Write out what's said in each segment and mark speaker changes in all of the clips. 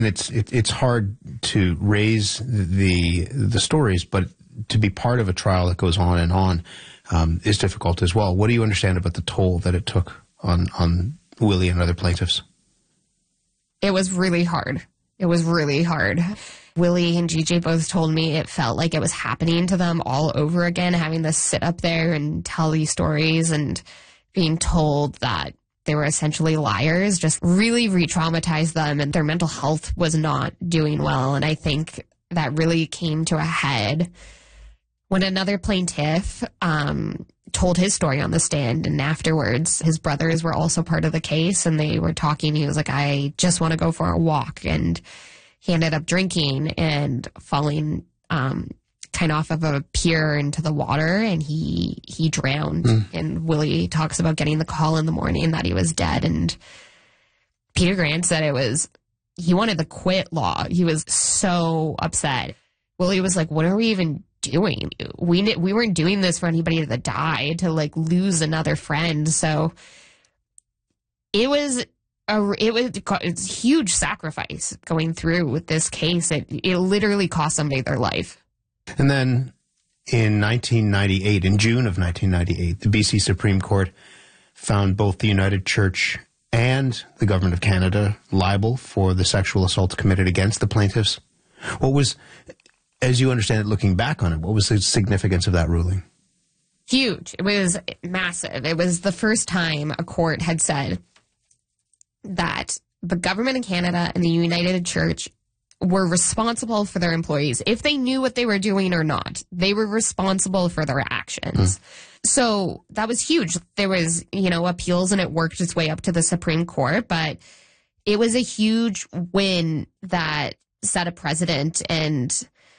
Speaker 1: It's hard to raise the stories, but to be part of a trial that goes on and on is difficult as well. What do you understand about the toll that it took on Willie and other plaintiffs?
Speaker 2: It was really hard. It was really hard. Willie and GJ both told me it felt like it was happening to them all over again, having to sit up there and tell these stories and being told that they were essentially liars just really re-traumatized them, and their mental health was not doing well. And I think that really came to a head when another plaintiff told his story on the stand, and afterwards his brothers were also part of the case, and they were talking. He was like, I just want to go for a walk, and he ended up drinking and falling kind of off of a pier into the water, and he drowned. And Willie talks about getting the call in the morning that he was dead, and Peter Grant said he wanted to quit law. He was so upset. Willie was like, what are we even doing? We weren't doing this for anybody to die, to like lose another friend. So it's a huge sacrifice going through with this case. It literally cost somebody their life.
Speaker 1: And then in 1998, in June of 1998, the BC Supreme Court found both the United Church and the Government of Canada liable for the sexual assaults committed against the plaintiffs. What was, as you understand it, looking back on it, what was the significance of that ruling?
Speaker 2: Huge. It was massive. It was the first time a court had said that the Government of Canada and the United Church were responsible for their employees. If they knew what they were doing or not, they were responsible for their actions. So that was huge. There was, appeals, and it worked its way up to the Supreme Court, but it was a huge win that set a precedent. And,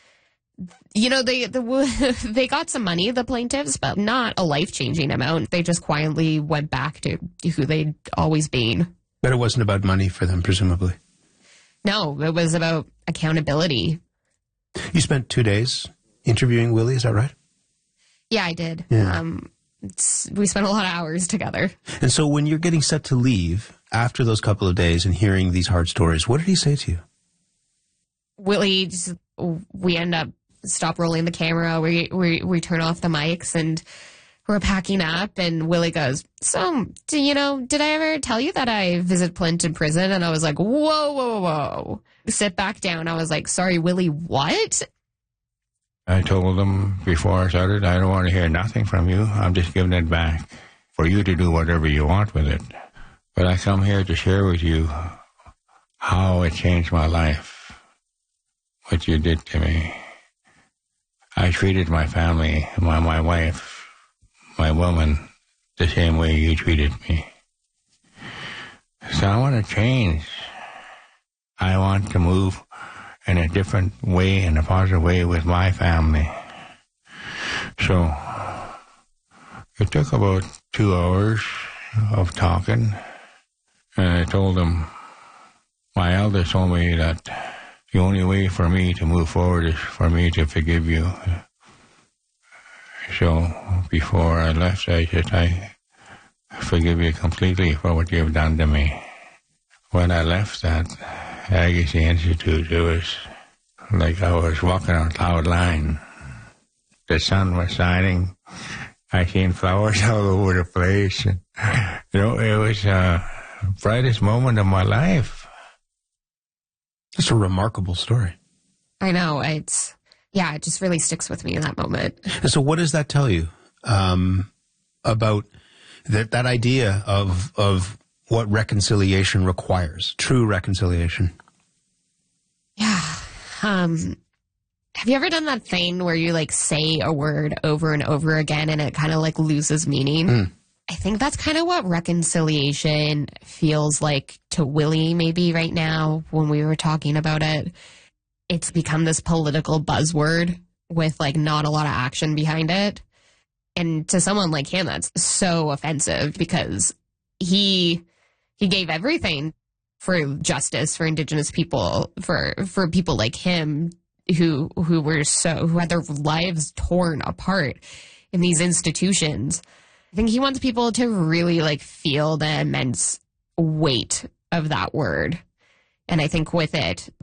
Speaker 2: they got some money, the plaintiffs, but not a life-changing amount. They just quietly went back to who they'd always been.
Speaker 1: But it wasn't about money for them, presumably.
Speaker 2: No, it was about accountability.
Speaker 1: You spent 2 days interviewing Willie, is that right?
Speaker 2: Yeah, I did.
Speaker 1: Yeah.
Speaker 2: We spent a lot of hours together.
Speaker 1: And so when you're getting set to leave after those couple of days and hearing these hard stories, what did he say to you?
Speaker 2: Willie, we end up stop rolling the camera. We turn off the mics, and we're packing up, and Willie goes, so, did I ever tell you that I visit Plint in prison? And I was like, whoa. Sit back down. I was like, sorry, Willie, what?
Speaker 3: I told him before I started, I don't want to hear nothing from you. I'm just giving it back for you to do whatever you want with it. But I come here to share with you how it changed my life, what you did to me. I treated my family, my wife, my woman, the same way you treated me. So I want to change. I want to move in a different way, in a positive way with my family. So it took about 2 hours of talking, and I told him, my elders told me that the only way for me to move forward is for me to forgive you. So before I left, I said, I forgive you completely for what you've done to me. When I left that Agassiz Institute, it was like I was walking on cloud nine. The sun was shining. I seen flowers all over the place. It was the brightest moment of my life.
Speaker 1: That's a remarkable story.
Speaker 2: I know. It just really sticks with me in that moment.
Speaker 1: And so what does that tell you about that idea of what reconciliation requires, true reconciliation?
Speaker 2: Yeah. Have you ever done that thing where you say a word over and over again and it kind of loses meaning? I think that's kind of what reconciliation feels like to Willie maybe right now when we were talking about it. It's become this political buzzword with not a lot of action behind it. And to someone like him, that's so offensive because he gave everything for justice for Indigenous people, for people like him who had their lives torn apart in these institutions. I think he wants people to really feel the immense weight of that word And I think with it,